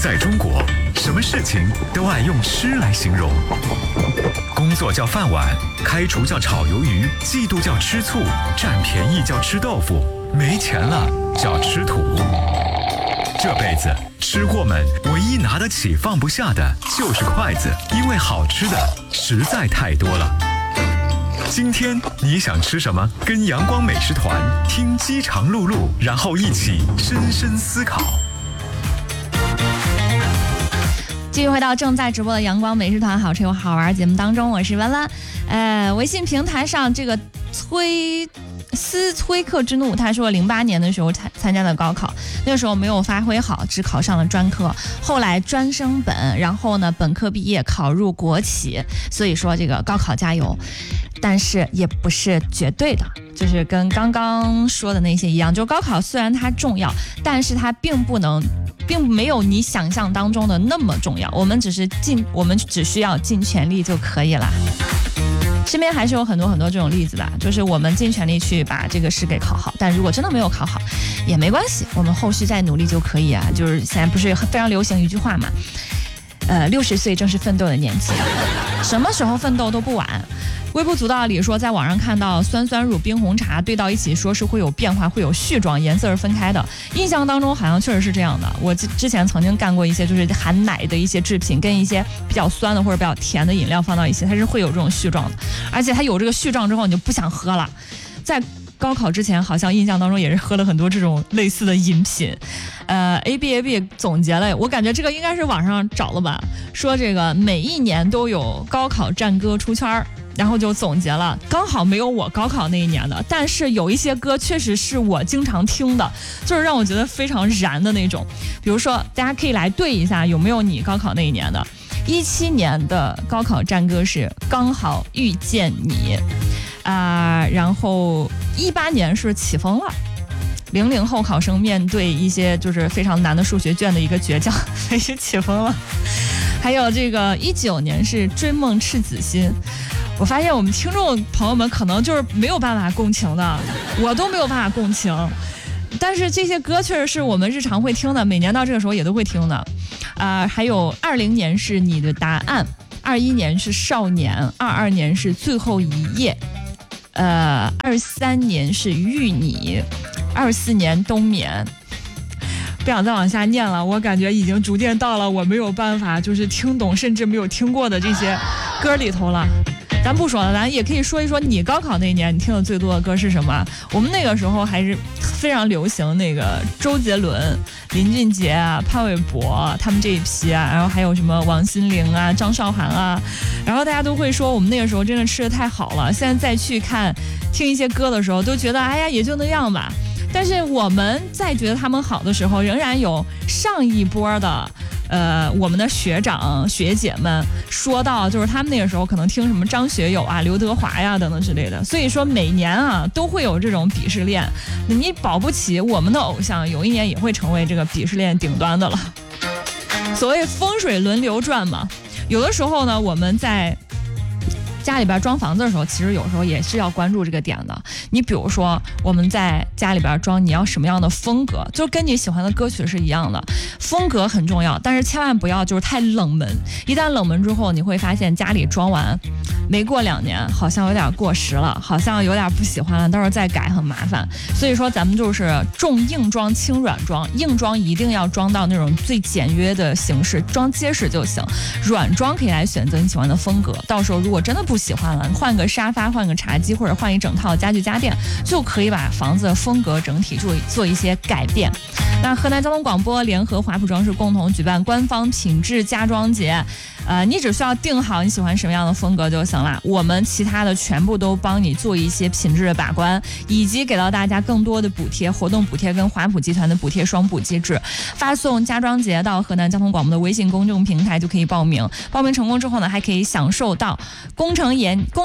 在中国，什么事情都爱用吃来形容。工作叫饭碗，开除叫炒鱿鱼，嫉妒叫吃醋，占便宜叫吃豆腐，没钱了叫吃土。这辈子吃货们唯一拿得起放不下的就是筷子，因为好吃的实在太多了。今天你想吃什么？跟阳光美食团听饥肠辘辘，然后一起深深思考。 继续回到正在直播的阳光美食团好吃又好玩节目当中，我是文文。微信平台上这个崔克之怒，他说08年的时候参加的高考，那时候没有发挥好，只考上了专科，后来专升本，然后呢本科毕业考入国企，所以说这个高考加油，但是也不是绝对的，就是跟刚刚说的那些一样，就高考虽然它重要，但是它并没有你想象当中的那么重要，我们只需要尽全力就可以了。身边还是有很多这种例子的，就是我们尽全力去把这个试给考好，但如果真的没有考好也没关系，我们后续再努力就可以啊。就是现在不是非常流行一句话嘛，60岁正是奋斗的年纪，什么时候奋斗都不晚。微不足道里说，在网上看到酸酸乳冰红茶兑到一起，说是会有变化，会有絮状，颜色是分开的。印象当中好像确实是这样的。我之前曾经干过一些就是含奶的一些制品，跟一些比较酸的或者比较甜的饮料放到一起，它是会有这种絮状的，而且它有这个絮状之后，你就不想喝了。在高考之前，好像印象当中也是喝了很多这种类似的饮品。AB 总结了，我感觉这个应该是网上找了吧，说这个每一年都有高考战歌出圈，然后就总结了，刚好没有我高考那一年的，但是有一些歌确实是我经常听的，就是让我觉得非常燃的那种。比如说大家可以来对一下有没有你高考那一年的。17年的高考战歌是刚好遇见你然后18年是起风了，00后考生面对一些就是非常难的数学卷的一个倔强，也是起风了。还有这个19年是追梦赤子心，我发现我们听众朋友们可能就是没有办法共情的，我都没有办法共情，但是这些歌确实是我们日常会听的，每年到这个时候也都会听的。还有20年是你的答案，21年是少年，22年是最后一页，23年是遇你，24年冬眠。不想再往下念了，我感觉已经逐渐到了我没有办法就是听懂甚至没有听过的这些歌里头了。咱不说了，咱也可以说一说你高考那一年你听的最多的歌是什么。我们那个时候还是非常流行那个周杰伦、林俊杰潘玮柏他们这一批然后还有什么王心凌张韶涵然后大家都会说我们那个时候真的吃得太好了，现在再去听一些歌的时候都觉得哎呀也就那样吧。但是我们在觉得他们好的时候，仍然有上一波的我们的学长学姐们说到，就是他们那个时候可能听什么张学友刘德华等等之类的。所以说每年都会有这种鄙视链，你保不齐我们的偶像有一年也会成为这个鄙视链顶端的了。所谓风水轮流转嘛，有的时候呢我们在家里边装房子的时候，其实有时候也是要关注这个点的。你比如说我们在家里边装，你要什么样的风格，就跟你喜欢的歌曲是一样的，风格很重要，但是千万不要就是太冷门。一旦冷门之后，你会发现家里装完没过2年好像有点过时了，好像有点不喜欢了，到时候再改很麻烦。所以说咱们就是重硬装轻软装，硬装一定要装到那种最简约的形式，装结实就行。软装可以来选择你喜欢的风格，到时候如果真的不喜欢了，换个沙发换个茶几或者换一整套家具家电，就可以把房子的风格整体做一些改变。那河南交通广播联合华普装饰共同举办官方品质家装节，你只需要定好你喜欢什么样的风格就行了，我们其他的全部都帮你做一些品质的把关，以及给到大家更多的补贴，活动补贴跟华普集团的补贴双补机制。发送家装节到河南交通广播的微信公众平台就可以报名，报名成功之后呢，还可以享受到工程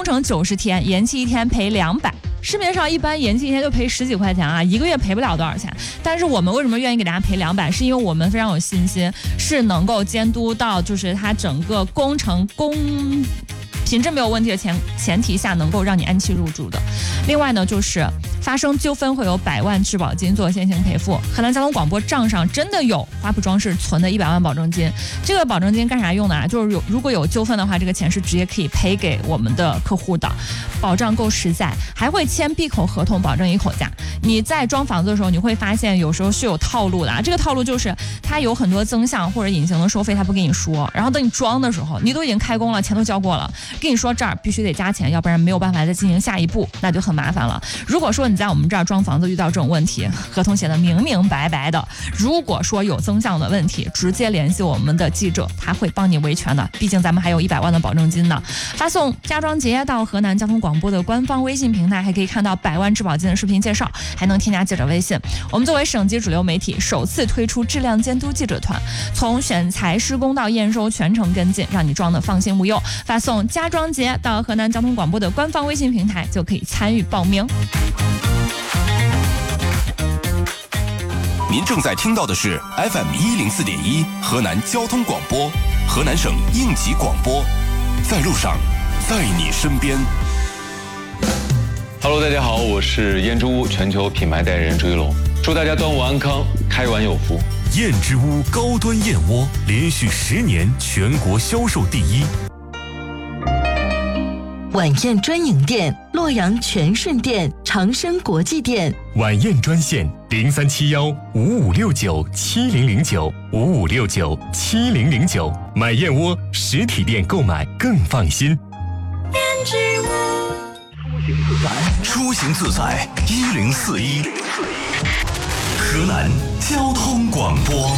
90天，延期1天赔200。市面上一般延期1天就赔10几块钱1个月赔不了多少钱。但是我们为什么愿意给大家赔200？是因为我们非常有信心，是能够监督到就是它整个工程品质没有问题的前提下，能够让你安期入住的。另外呢，就是发生纠纷会有100万质保金做先行赔付。河南交通广播账上真的有花圃装饰存的100万保证金，这个保证金干啥用的啊？就是如果有纠纷的话，这个钱是直接可以赔给我们的客户的，保障够实在，还会签闭口合同，保证一口价。你在装房子的时候，你会发现有时候是有套路的啊，这个套路就是它有很多增项或者隐形的收费，它不跟你说，然后等你装的时候，你都已经开工了，钱都交过了，跟你说这儿必须得加钱，要不然没有办法再进行下一步，那就很麻烦了。如果说你在我们这儿装房子遇到这种问题，合同写的明明白白的，如果说有增项的问题，直接联系我们的记者，他会帮你维权的，毕竟咱们还有100万的保证金呢。发送家装节到河南交通广播的官方微信平台，还可以看到100万质保金的视频介绍，还能添加记者微信。我们作为省级主流媒体，首次推出质量监督记者团，从选材施工到验收全程跟进，让你装的放心无忧。发送家装节到河南交通广播的官方微信平台就可以参与报名。 您正在听到的是 FM104.1 河南交通广播，河南省应急广播，在路上，在你身边。 Hello， 大家好，我是燕之屋全球品牌代言人朱一龙，祝大家端午安康，开碗有福。 燕之屋高端燕窝连续10年全国销售第1。 晚宴专营店：洛阳全顺店、长生国际店。 晚宴专线037155697009 55697009，买燕窝实体店购买更放心。 燕之屋， 出行自在1041，河南交通广播。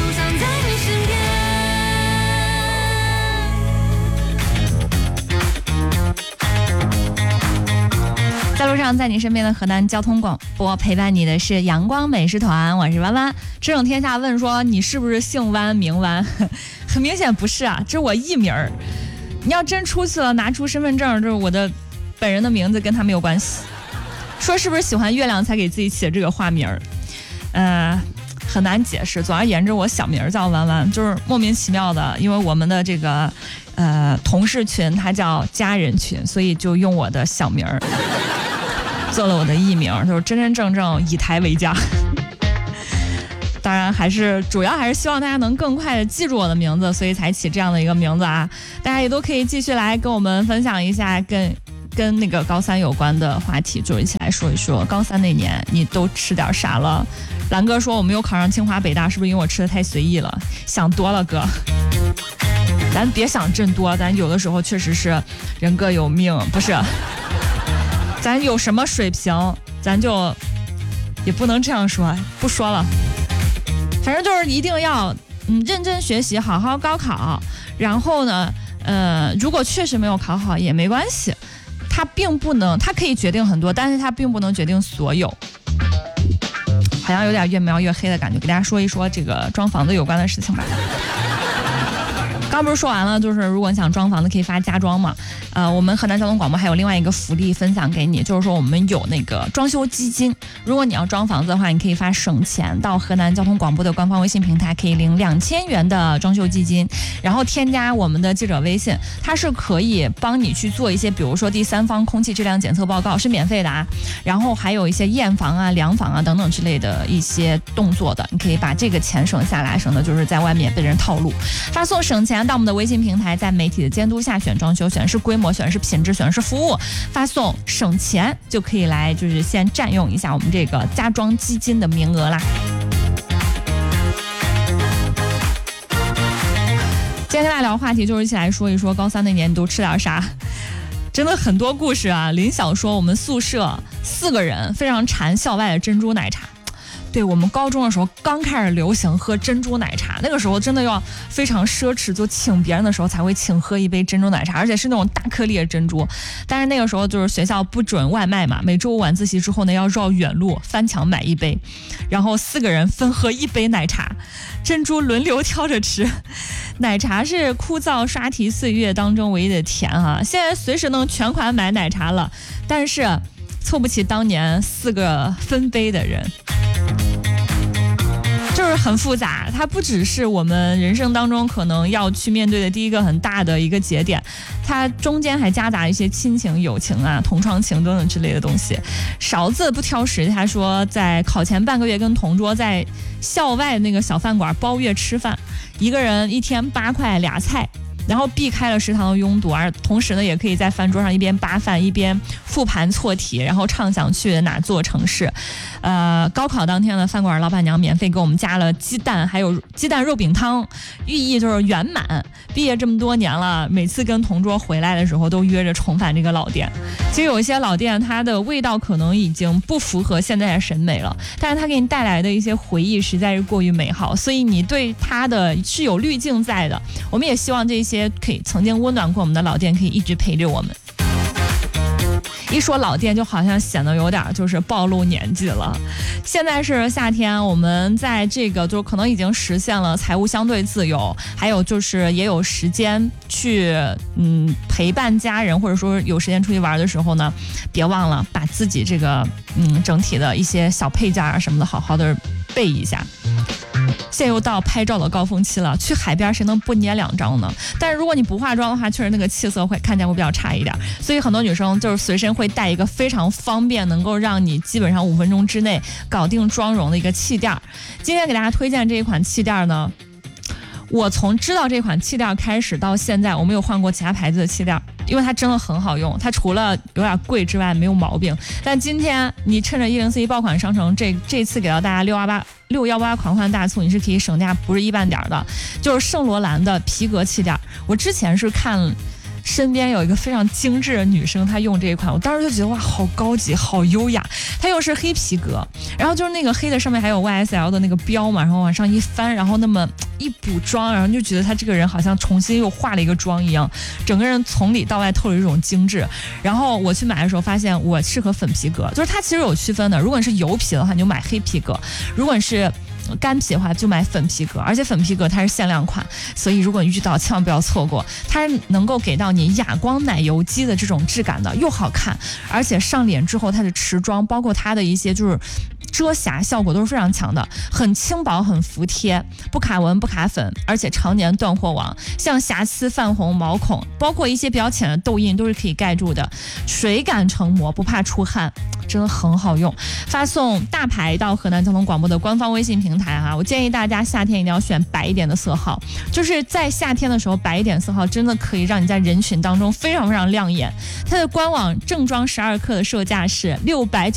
在路上，在你身边的河南交通广播，陪伴你的是阳光美食团，我是弯弯。驰骋天下问说你是不是姓弯名弯？很明显不是啊，这是我艺名儿。你要真出去了，拿出身份证，就是我的本人的名字，跟他没有关系。说是不是喜欢月亮才给自己起的这个花名儿？很难解释。总而言之，我小名叫弯弯，就是莫名其妙的，因为我们的这个同事群它叫家人群，所以就用我的小名儿做了我的艺名，就是真真正正以台为家。当然主要还是希望大家能更快的记住我的名字，所以才起这样的一个名字啊。大家也都可以继续来跟我们分享一下跟那个高三有关的话题，就是一起来说一说高三那年你都吃点啥了。兰哥说我没有考上清华北大，是不是因为我吃的太随意了？想多了哥，咱别想真多，咱有的时候确实是人各有命，不是咱有什么水平咱就也不能这样说，不说了。反正就是一定要认真学习，好好高考。然后呢如果确实没有考好也没关系，它可以决定很多，但是它并不能决定所有。好像有点越描越黑的感觉，给大家说一说这个装房子有关的事情吧。刚不是说完了，就是如果你想装房子可以发家装嘛。我们河南交通广播还有另外一个福利分享给你，就是说我们有那个装修基金。如果你要装房子的话，你可以发省钱到河南交通广播的官方微信平台，可以领2000元的装修基金，然后添加我们的记者微信，它是可以帮你去做一些，比如说第三方空气质量检测报告是免费的啊，然后还有一些验房啊、量房啊等等之类的一些动作的，你可以把这个钱省下来，省的就是在外面被人套路。发送省钱到我们的微信平台，在媒体的监督下选装修，选的是规模，选的是品质，选的是服务，发送省钱就可以来，就是先占用一下我们这个家装基金的名额啦。今天跟大家聊话题就是一起来说一说高三那年你都吃点啥，真的很多故事啊。林晓说我们宿舍4个人非常馋校外的珍珠奶茶。对，我们高中的时候刚开始流行喝珍珠奶茶，那个时候真的要非常奢侈，就请别人的时候才会请喝一杯珍珠奶茶，而且是那种大颗粒的珍珠。但是那个时候就是学校不准外卖嘛，每周5晚自习之后呢要绕远路翻墙买一杯，然后4个人分喝1杯奶茶，珍珠轮流挑着吃。奶茶是枯燥刷题岁月当中唯一的甜哈，现在随时能全款买奶茶了，但是凑不齐当年4个分杯的人。就就是很复杂，它不只是我们人生当中可能要去面对的第一个很大的一个节点，它中间还夹杂一些亲情、友情啊、同窗情等等之类的东西。勺子不挑食，他说在考前半个月跟同桌在校外那个小饭馆包月吃饭，一个人1天8块俩菜。然后避开了食堂的拥堵，而同时呢，也可以在饭桌上一边扒饭一边复盘错题，然后畅想去哪座城市。高考当天呢，饭馆老板娘免费给我们加了鸡蛋，还有鸡蛋肉饼汤，寓意就是圆满。毕业这么多年了，每次跟同桌回来的时候，都约着重返这个老店。其实有一些老店，它的味道可能已经不符合现在的审美了，但是它给你带来的一些回忆实在是过于美好，所以你对它的是有滤镜在的。我们也希望这些可以曾经温暖过我们的老店可以一直陪着我们。一说老店就好像显得有点就是暴露年纪了。现在是夏天，我们在这个就可能已经实现了财务相对自由，还有就是也有时间去陪伴家人，或者说有时间出去玩的时候呢，别忘了把自己这个整体的一些小配件啊什么的好好的备一下。现在又到拍照的高峰期了，去海边谁能不捏2张呢？但是如果你不化妆的话，确实那个气色会看起来会比较差一点，所以很多女生就是随身会带一个非常方便，能够让你基本上5分钟之内搞定妆容的一个气垫。今天给大家推荐这一款气垫呢，我从知道这款气垫开始到现在，我没有换过其他牌子的气垫，因为它真的很好用，它除了有点贵之外没有毛病。但今天你趁着104.1爆款商城这次给到大家618款换大促，你是可以省价不是一半点的，就是圣罗兰的皮革气垫。我之前是看身边有一个非常精致的女生，她用这一款，我当时就觉得哇，好高级，好优雅。她又是黑皮革，然后就是那个黑的上面还有 YSL 的那个标嘛，然后往上一翻，然后那么一补妆，然后就觉得她这个人好像重新又化了一个妆一样，整个人从里到外透着一种精致。然后我去买的时候发现我适合粉皮革，就是它其实有区分的，如果你是油皮的话你就买黑皮革，如果你是干皮的话就买粉皮革，而且粉皮革它是限量款，所以如果你遇到千万不要错过，它能够给到你哑光奶油肌的这种质感的，又好看，而且上脸之后它的持妆，包括它的一些就是遮瑕效果都是非常强的，很轻薄很服帖，不卡纹不卡粉，而且常年断货网，像瑕疵泛红毛孔包括一些比较浅的痘印都是可以盖住的，水感成膜不怕出汗，真的很好用。发送大牌到河南交通广播的官方微信平台哈，我建议大家夏天一定要选白一点的色号，就是在夏天的时候白一点色号真的可以让你在人群当中非常非常亮眼。它的官网正装12克的售价是690